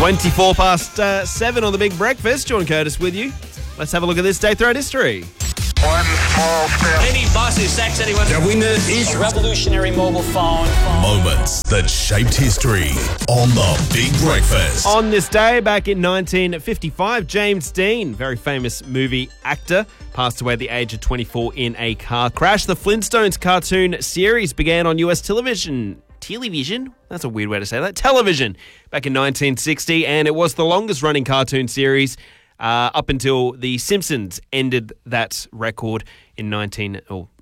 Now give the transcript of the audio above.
24 past 7 on The Big Breakfast. John Curtis with you. Let's have a look at this day throughout history. One small step. Any bus who sacks anyone. The winner is A revolutionary mobile phone. Moments that shaped history on The Big Breakfast. On this day, back in 1955, James Dean, very famous movie actor, passed away at the age of 24 in a car crash. The Flintstones cartoon series began on US television. Television? That's a weird way to say that. Television. Back in 1960, and it was the longest-running cartoon series up until The Simpsons ended that record in